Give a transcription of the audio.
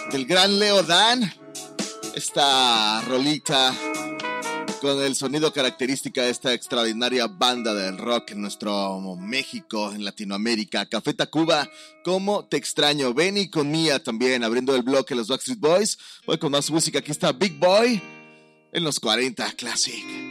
del gran Leo Dan. Esta rolita con el sonido característica de esta extraordinaria banda del rock en nuestro México, en Latinoamérica. Café Tacuba, ¿cómo te extraño? Benny con Mía también, abriendo el bloque los Backstreet Boys. Voy con más música, aquí está Big Boy en los 40 Classic.